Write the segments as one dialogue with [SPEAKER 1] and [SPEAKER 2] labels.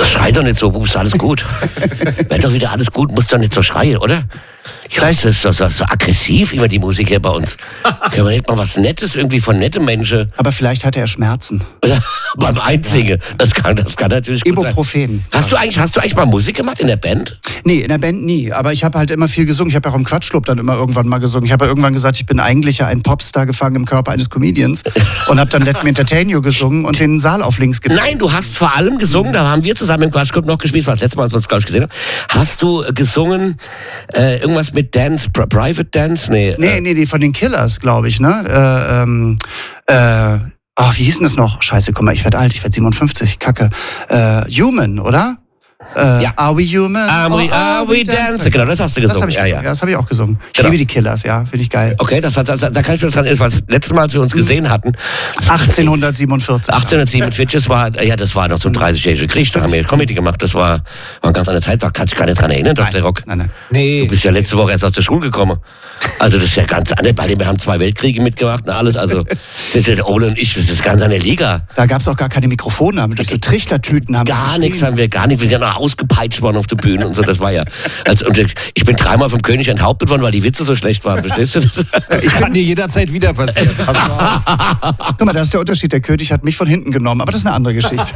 [SPEAKER 1] schrei doch nicht so, Bubs, alles gut. Wenn doch wieder alles gut, muss doch nicht so schreien, oder? Ich weiß, das ist so aggressiv immer die Musik hier bei uns. Können wir nicht mal was Nettes irgendwie von netten Menschen?
[SPEAKER 2] Aber vielleicht hatte er Schmerzen.
[SPEAKER 1] Beim Einsingen. Das kann natürlich gut
[SPEAKER 2] Ibuprofen.
[SPEAKER 1] sein. Hast du eigentlich mal Musik gemacht in der Band?
[SPEAKER 2] Nee, in der Band nie. Aber ich habe halt immer viel gesungen. Ich habe ja auch im Quatschclub dann immer irgendwann mal gesungen. Ich habe ja irgendwann gesagt, ich bin eigentlich ja ein Popstar gefangen im Körper eines Comedians. Und habe dann Let Me Entertain You gesungen und den Saal auf links gedreht.
[SPEAKER 1] Nein, du hast vor allem gesungen, da haben wir zusammen im Quatschclub noch gespielt, das war das letzte Mal, als wir uns, glaube ich, gesehen haben. Hast du gesungen, irgendwas mit Dance, Private Dance?
[SPEAKER 2] Nee, von den Killers, glaube ich, ne? Wie hieß denn das noch? Scheiße, guck mal, ich werde alt, ich werde 57, Kacke. Human, oder?
[SPEAKER 1] Ja.
[SPEAKER 2] Are we human?
[SPEAKER 1] Are we dancing? Genau, das hast du gesungen.
[SPEAKER 2] Das habe ich auch gesungen. Ich
[SPEAKER 1] Genau.
[SPEAKER 2] liebe die Killers, ja, finde ich geil.
[SPEAKER 1] Okay, da kann ich mich dran erinnern. Das letzte Mal, als wir uns gesehen hatten.
[SPEAKER 2] 1847.
[SPEAKER 1] 1847, das war noch zum 30-jährigen Krieg. Da haben wir Comedy gemacht. Das war eine ganz andere Zeit. Da kann ich gar nicht dran erinnern, Dr. Rock.
[SPEAKER 2] Nein.
[SPEAKER 1] Nee. Du bist ja letzte Woche erst aus der Schule gekommen. Also das ist ja ganz anders. Wir haben 2 Weltkriege mitgemacht und alles. Also das ist Ole und ich, das ist ganz eine Liga.
[SPEAKER 2] Da gab es auch gar keine Mikrofone, mit so Trichtertüten haben
[SPEAKER 1] gar nichts haben wir gar nicht. Wir sind ja noch ausgepeitscht worden auf der Bühne und so. Das war ja. Und ich bin 3-mal vom König enthauptet worden, weil die Witze so schlecht waren. Verstehst du das?
[SPEAKER 3] Das kann dir jederzeit wieder passieren.
[SPEAKER 2] Guck mal, das ist der Unterschied. Der König hat mich von hinten genommen, aber das ist eine andere Geschichte.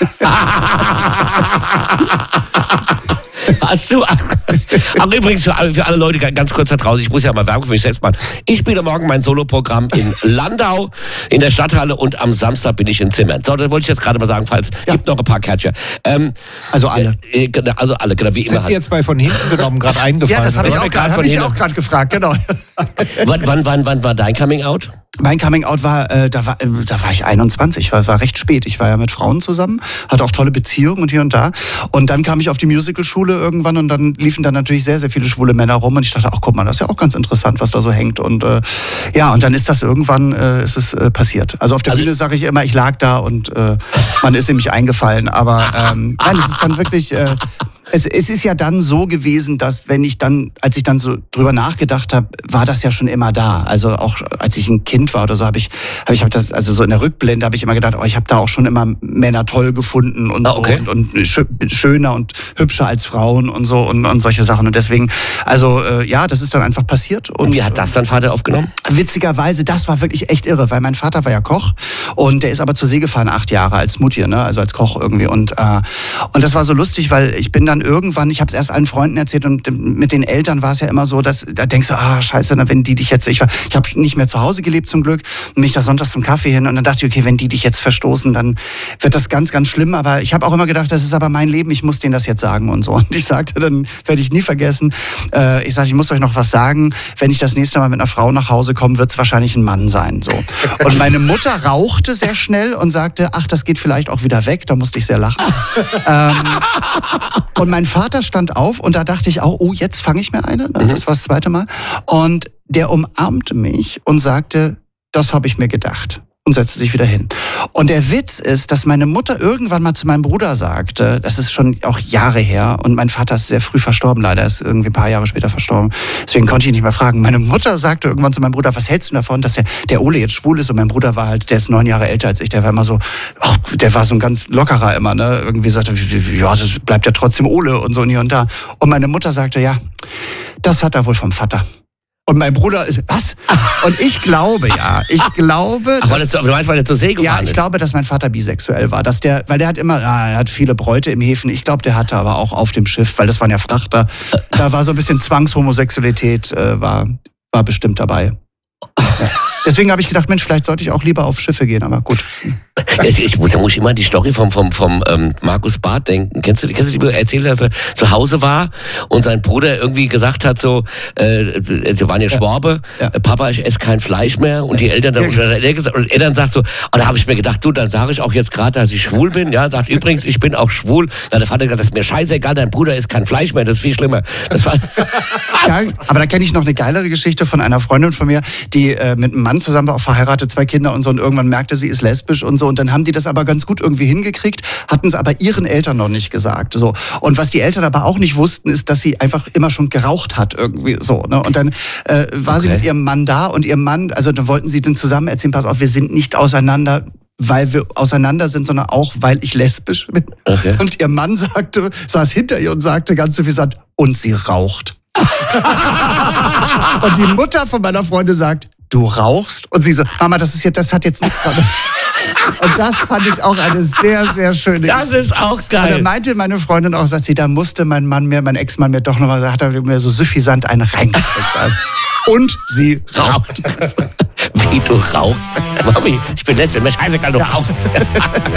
[SPEAKER 1] Hast du? Aber übrigens für alle Leute ganz kurz da draußen, ich muss ja mal Werbung für mich selbst machen. Ich spiele morgen mein Soloprogramm in Landau in der Stadthalle und am Samstag bin ich in Zimmern. So, das wollte ich jetzt gerade mal sagen, falls gibt noch ein paar Catcher.
[SPEAKER 2] Also alle.
[SPEAKER 1] Also alle, genau wie immer.
[SPEAKER 3] Das ist jetzt bei von hinten genommen gerade eingefallen.
[SPEAKER 2] Ja, das habe ich auch gerade gefragt, genau.
[SPEAKER 1] Wann war dein Coming Out?
[SPEAKER 2] Mein Coming Out war, da war ich 21, war recht spät. Ich war ja mit Frauen zusammen, hatte auch tolle Beziehungen und hier und da. Und dann kam ich auf die Musicalschule irgendwann und dann liefen da natürlich sehr, sehr viele schwule Männer rum. Und ich dachte, ach guck mal, das ist ja auch ganz interessant, was da so hängt. Und und dann ist das irgendwann passiert. Also auf der Bühne sage ich immer, ich lag da und man ist in mich eingefallen. Aber nein, es ist dann wirklich... Es ist ja dann so gewesen, dass als ich dann so drüber nachgedacht habe, war das ja schon immer da. Also auch als ich ein Kind war oder so, habe ich das, also so in der Rückblende habe ich immer gedacht, ich habe da auch schon immer Männer toll gefunden und
[SPEAKER 1] okay.
[SPEAKER 2] so und schöner und hübscher als Frauen und so und solche Sachen. Und deswegen, also das ist dann einfach passiert.
[SPEAKER 1] Und wie hat das dein Vater aufgenommen?
[SPEAKER 2] Witzigerweise, das war wirklich echt irre, weil mein Vater war ja Koch und der ist aber zur See gefahren 8 Jahre als Mutier, ne? Also als Koch irgendwie. Und das war so lustig, weil ich bin dann irgendwann, ich habe es erst allen Freunden erzählt und mit den Eltern war es ja immer so, dass da denkst du, scheiße, wenn die dich jetzt, ich habe nicht mehr zu Hause gelebt zum Glück, bin ich da sonntags zum Kaffee hin und dann dachte ich, okay, wenn die dich jetzt verstoßen, dann wird das ganz, ganz schlimm, aber ich habe auch immer gedacht, das ist aber mein Leben, ich muss denen das jetzt sagen und so. Und ich sagte, dann werde ich nie vergessen, ich sage, ich muss euch noch was sagen, wenn ich das nächste Mal mit einer Frau nach Hause komme, wird es wahrscheinlich ein Mann sein. So. Und meine Mutter rauchte sehr schnell und sagte, ach, das geht vielleicht auch wieder weg, da musste ich sehr lachen. Und mein Vater stand auf und da dachte ich auch, jetzt fange ich mir eine. Das war das 2. Mal. Und der umarmte mich und sagte, das habe ich mir gedacht. Und setzte sich wieder hin. Und der Witz ist, dass meine Mutter irgendwann mal zu meinem Bruder sagte, das ist schon auch Jahre her, und mein Vater ist sehr früh verstorben, leider, ist irgendwie ein paar Jahre später verstorben. Deswegen konnte ich ihn nicht mehr fragen. Meine Mutter sagte irgendwann zu meinem Bruder, was hältst du davon, dass der Ole jetzt schwul ist? Und mein Bruder war halt, der ist 9 Jahre älter als ich, der war immer so, der war so ein ganz lockerer immer, ne? Irgendwie sagte, ja, das bleibt ja trotzdem Ole und so und hier und da. Und meine Mutter sagte, ja, das hat er wohl vom Vater. Und mein Bruder ist, was? Und ich glaube, ja.
[SPEAKER 1] Ach, du meinst, weil der zur See gefahren ist?
[SPEAKER 2] Ja, ich glaube, dass mein Vater bisexuell war. Weil der hat immer, er hat viele Bräute im Häfen. Ich glaube, der hatte aber auch auf dem Schiff, weil das waren ja Frachter. Da war so ein bisschen Zwangshomosexualität, war bestimmt dabei. Ja. Deswegen habe ich gedacht, Mensch, vielleicht sollte ich auch lieber auf Schiffe gehen, aber gut.
[SPEAKER 1] Da muss ich immer an die Story vom Markus Barth denken. Kennst du die, erzählt, dass er zu Hause war und sein Bruder irgendwie gesagt hat, so, sie waren ja Schwabe, Papa, ich esse kein Fleisch mehr, und die Eltern und er dann sagt so, da habe ich mir gedacht, dann sage ich auch jetzt gerade, dass ich schwul bin, ja, sagt übrigens, ich bin auch schwul. Dann hat der Vater gesagt, das ist mir scheißegal, dein Bruder isst kein Fleisch mehr, das ist viel schlimmer. Das war
[SPEAKER 2] ja, aber da kenne ich noch eine geilere Geschichte von einer Freundin von mir, die mit einem Mann zusammen war, auch verheiratet, 2 Kinder und so, und irgendwann merkte sie, ist lesbisch und so, und dann haben die das aber ganz gut irgendwie hingekriegt, hatten es aber ihren Eltern noch nicht gesagt, so. Und was die Eltern aber auch nicht wussten, ist, dass sie einfach immer schon geraucht hat, irgendwie so, ne? Und dann war sie mit ihrem Mann da, und ihr Mann, also dann wollten sie dann zusammen erzählen, pass auf, wir sind nicht auseinander, weil wir auseinander sind, sondern auch, weil ich lesbisch bin.
[SPEAKER 1] Okay.
[SPEAKER 2] Und ihr Mann saß hinter ihr und sagte ganz suffisant, und sie raucht. Und die Mutter von meiner Freundin sagt, du rauchst? Und sie so, Mama, das hat jetzt nichts damit. Und das fand ich auch eine sehr, sehr schöne
[SPEAKER 1] Das ist auch
[SPEAKER 2] Und
[SPEAKER 1] geil.
[SPEAKER 2] da meinte meine Freundin auch, sagt sie, da musste mein Ex-Mann mir doch nochmal, hat er mir so suffisant einen reingekriegt. Und sie raucht.
[SPEAKER 1] Wie du rauchst. Mami, ich bin lesbisch, mir scheißegal, du rauchst.